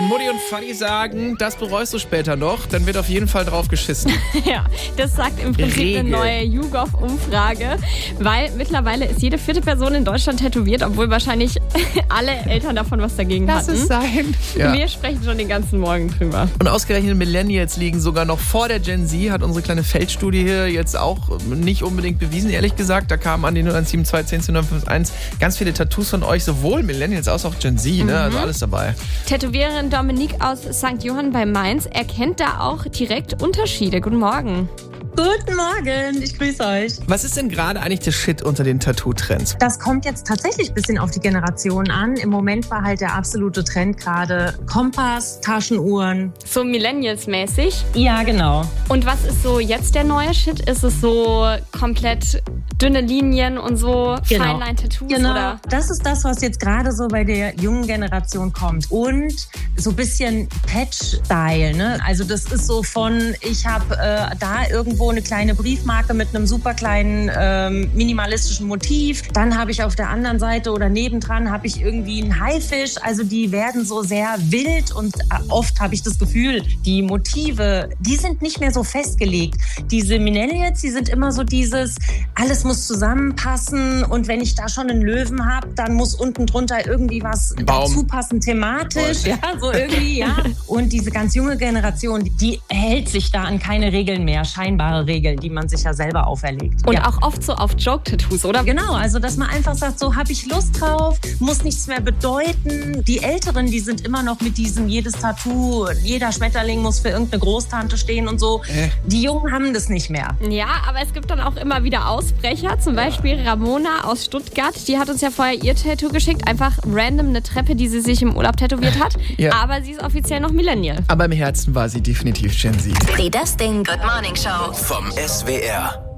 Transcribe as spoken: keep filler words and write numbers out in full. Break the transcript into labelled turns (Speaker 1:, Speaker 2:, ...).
Speaker 1: Mutti und Vati sagen, das bereust du später noch, dann wird auf jeden Fall drauf geschissen.
Speaker 2: Ja, das sagt im Prinzip
Speaker 1: Regel.
Speaker 2: eine neue YouGov-Umfrage, weil mittlerweile ist jede vierte Person in Deutschland tätowiert, obwohl wahrscheinlich alle Eltern davon was dagegen
Speaker 1: Lass
Speaker 2: hatten.
Speaker 1: es sein. Ja.
Speaker 2: Wir sprechen schon den ganzen Morgen drüber.
Speaker 1: Und ausgerechnet Millennials liegen sogar noch vor der Gen Z, hat unsere kleine Feldstudie hier jetzt auch nicht unbedingt bewiesen, ehrlich gesagt. Da kamen an die null eins sieben zwei eins null neun fünf eins ganz viele Tattoos von euch, sowohl Millennials als auch Gen Z, ne? Also alles dabei.
Speaker 2: Tätowiererin Dominique aus Sankt Johann bei Mainz erkennt da auch direkt Unterschiede. Guten Morgen.
Speaker 3: Guten Morgen, ich grüße euch.
Speaker 1: Was ist denn gerade eigentlich der Shit unter den Tattoo-Trends?
Speaker 3: Das kommt jetzt tatsächlich ein bisschen auf die Generation an. Im Moment war halt der absolute Trend gerade Kompass, Taschenuhren.
Speaker 2: So Millennials-mäßig.
Speaker 3: Ja, genau.
Speaker 2: Und was ist so jetzt der neue Shit? Ist es so komplett dünne Linien und so
Speaker 3: Genau.
Speaker 2: Feinline-Tattoos?
Speaker 3: Genau,
Speaker 2: Oder?
Speaker 3: das ist das, was jetzt gerade so bei der jungen Generation kommt. Und so ein bisschen Patch-Style, ne? Also das ist so von, ich habe äh, da irgendwo eine kleine Briefmarke mit einem super kleinen ähm, minimalistischen Motiv. Dann habe ich auf der anderen Seite oder nebendran habe ich irgendwie einen Haifisch. Also die werden so sehr wild und äh, oft habe ich das Gefühl, die Motive, die sind nicht mehr so festgelegt. Diese Millennials, die sind immer so dieses, alles muss zusammenpassen und wenn ich da schon einen Löwen habe, dann muss unten drunter irgendwie was
Speaker 1: Baum.
Speaker 3: dazu passen, thematisch. Ja, so irgendwie, ja. Und diese ganz junge Generation, die hält sich da an keine Regeln mehr, scheinbare Regeln, die man sich ja selber auferlegt.
Speaker 2: Und
Speaker 3: ja.
Speaker 2: auch oft so auf Joke-Tattoos, oder?
Speaker 3: Genau, also dass man einfach sagt, so habe ich Lust drauf, muss nichts mehr bedeuten. Die Älteren, die sind immer noch mit diesem, jedes Tattoo, jeder Schmetterling muss für irgendeine Großtante stehen und so.
Speaker 1: Äh.
Speaker 3: Die Jungen haben das nicht mehr.
Speaker 2: Ja, aber es gibt dann auch immer wieder Ausbrecher. Zum Beispiel Ramona aus Stuttgart. Die hat uns ja vorher ihr Tattoo geschickt. Einfach random eine Treppe, die sie sich im Urlaub tätowiert hat.
Speaker 1: Ja.
Speaker 2: Aber sie ist offiziell noch Millennial.
Speaker 1: Aber im Herzen war sie definitiv Gen Z.
Speaker 4: Die Das Ding Good Morning Show.
Speaker 5: Vom S W R.